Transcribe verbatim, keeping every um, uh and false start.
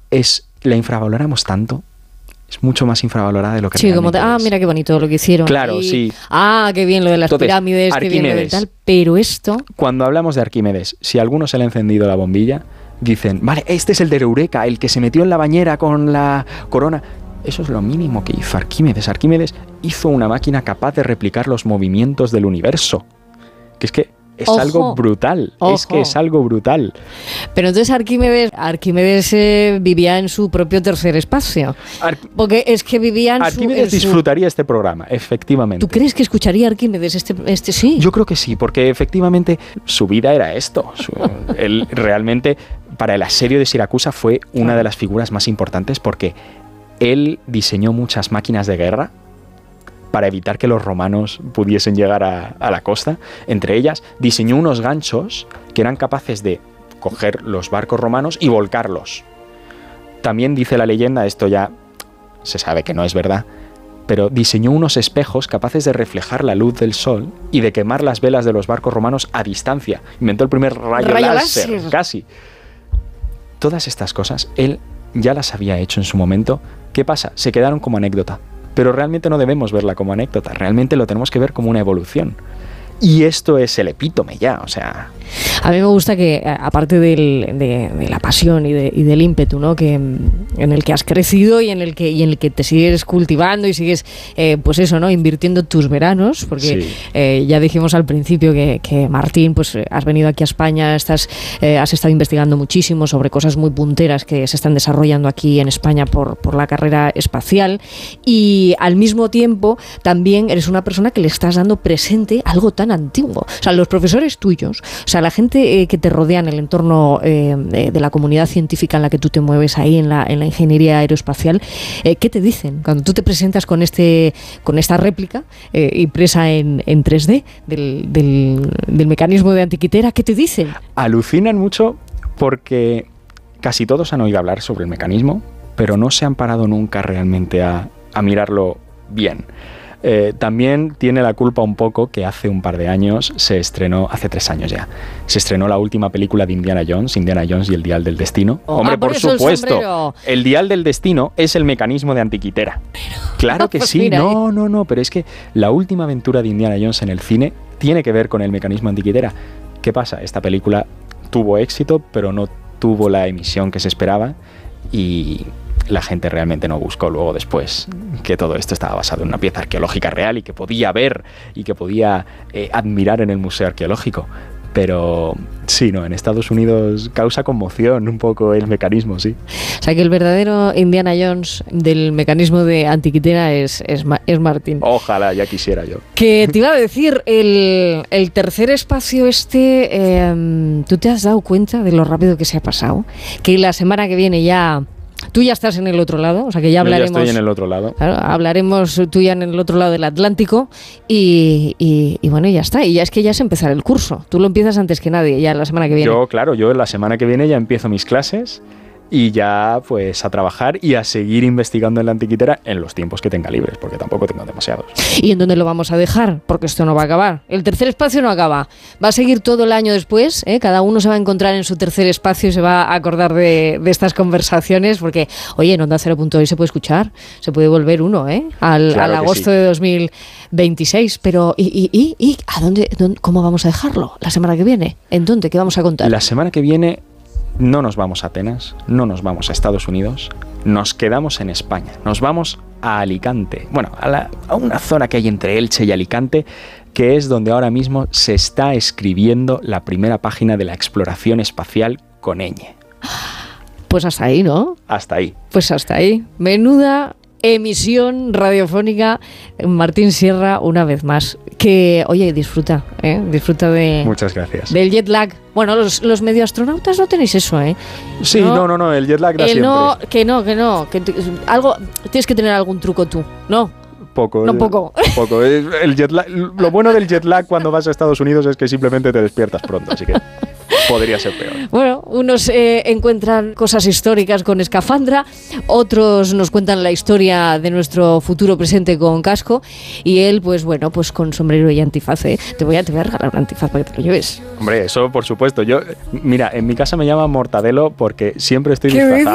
es, la infravaloramos tanto. Es mucho más infravalorada de lo que sí, como realmente te, ah, es. mira qué bonito lo que hicieron. Claro, y, sí. Ah, qué bien lo de las Entonces, pirámides, qué bien lo de tal. Pero esto... Cuando hablamos de Arquímedes, si a alguno se le ha encendido la bombilla, dicen, vale, este es el de Eureka, el que se metió en la bañera con la corona. Eso es lo mínimo que hizo Arquímedes. Arquímedes hizo una máquina capaz de replicar los movimientos del universo. Que es que es Ojo, algo brutal. ojo. Es que es algo brutal. Pero entonces Arquímedes, Arquímedes eh, vivía en su propio tercer espacio. Ar Porque es que vivía en Arquímedes su... en disfrutaría su... este programa, efectivamente. ¿Tú crees que escucharía Arquímedes este, este sí? Yo creo que sí, porque efectivamente su vida era esto. Su, él realmente, para el asedio de Siracusa, fue una de las figuras más importantes porque él diseñó muchas máquinas de guerra para evitar que los romanos pudiesen llegar a, a la costa. Entre ellas, diseñó unos ganchos que eran capaces de coger los barcos romanos y volcarlos. También dice la leyenda, esto ya se sabe que no es verdad, pero diseñó unos espejos capaces de reflejar la luz del sol y de quemar las velas de los barcos romanos a distancia. Inventó el primer rayo, rayo láser, láser, casi. Todas estas cosas, él ya las había hecho en su momento. ¿Qué pasa? Se quedaron como anécdota. Pero realmente no debemos verla como anécdota, realmente lo tenemos que ver como una evolución. Y esto es el epítome ya, o sea... A mí me gusta que, aparte del, de, de la pasión y, de, y del ímpetu, ¿no? que, en el que has crecido y en el que, y en el que te sigues cultivando y sigues, eh, pues eso, ¿no? Invirtiendo tus veranos, porque sí. eh, ya dijimos al principio que, que Martín, pues has venido aquí a España, estás, eh, has estado investigando muchísimo sobre cosas muy punteras que se están desarrollando aquí en España por, por la carrera espacial, y al mismo tiempo también eres una persona que le estás dando presente algo tan antiguo. O sea, los profesores tuyos, o sea, la gente eh, que te rodea en el entorno eh, de, de la comunidad científica en la que tú te mueves ahí en la, en la ingeniería aeroespacial, eh, ¿qué te dicen cuando tú te presentas con este con esta réplica eh, impresa en, en tres D del, del, del mecanismo de Antiquitera? ¿Qué te dicen? Alucinan mucho porque casi todos han oído hablar sobre el mecanismo, pero no se han parado nunca realmente a, a mirarlo bien. Eh, también tiene la culpa un poco que hace un par de años se estrenó, hace tres años ya, se estrenó la última película de Indiana Jones, Indiana Jones y el Dial del Destino. Oh, Hombre, ah, por por eso supuesto, el, el Dial del Destino es el mecanismo de Antiquitera. Claro que pues sí, mira, no, no, no, pero es que la última aventura de Indiana Jones en el cine tiene que ver con el mecanismo Antiquitera. ¿Qué pasa? Esta película tuvo éxito, pero no tuvo la emisión que se esperaba y... la gente realmente no buscó luego después que todo esto estaba basado en una pieza arqueológica real y que podía ver y que podía eh, admirar en el museo arqueológico. Pero sí, no, en Estados Unidos causa conmoción un poco el mecanismo, sí. O sea que el verdadero Indiana Jones del mecanismo de Antiquitera es, es, es Martín. Ojalá, ya quisiera yo. Que te iba a decir, el, el tercer espacio este, eh, ¿tú te has dado cuenta de lo rápido que se ha pasado? Que la semana que viene ya... Tú ya estás en el otro lado, o sea que ya hablaremos... Yo ya estoy en el otro lado. Claro, hablaremos tú ya en el otro lado del Atlántico y, y, y bueno, ya está. Y ya es que ya es empezar el curso. Tú lo empiezas antes que nadie, ya la semana que viene. Yo, claro, yo la semana que viene ya empiezo mis clases y ya pues a trabajar y a seguir investigando en la Antiquitera en los tiempos que tenga libres, porque tampoco tengo demasiados. ¿Y en dónde lo vamos a dejar? Porque esto no va a acabar. El tercer espacio no acaba. Va a seguir todo el año después, ¿eh? Cada uno se va a encontrar en su tercer espacio y se va a acordar de, de estas conversaciones, porque, oye, en Onda Cero punto hoy se puede escuchar, se puede volver uno, ¿eh? Al, claro al agosto sí. de dos mil veintiséis. Pero, ¿y, y, y, y a dónde, dónde, cómo vamos a dejarlo la semana que viene? ¿En dónde? ¿Qué vamos a contar? La semana que viene... no nos vamos a Atenas, no nos vamos a Estados Unidos, nos quedamos en España, nos vamos a Alicante, bueno, a, la, a una zona que hay entre Elche y Alicante, que es donde ahora mismo se está escribiendo la primera página de la exploración espacial con ñ. Pues hasta ahí, ¿no? Hasta ahí. Pues hasta ahí. Menuda emisión radiofónica, Martín Sierra, una vez más. Que, oye, disfruta, ¿eh? Disfruta de... Muchas gracias. Del jet lag. Bueno, los, los medioastronautas no tenéis eso, ¿eh? Sí, no, no, no, no el jet lag da eh, siempre. No, que no, que no. Que t- algo, tienes que tener algún truco tú, ¿no? Poco. No, poco. Poco. El jet lag, lo bueno del jet lag cuando vas a Estados Unidos es que simplemente te despiertas pronto, así que podría ser peor. Bueno, unos eh, encuentran cosas históricas con escafandra, otros nos cuentan la historia de nuestro futuro presente con casco y él, pues bueno, pues con sombrero y antifaz, ¿eh? Te voy a, te voy a regalar un antifaz para que te lo lleves. Hombre, eso por supuesto. Yo, mira, en mi casa me llaman Mortadelo porque siempre estoy ¿Qué disfrazado.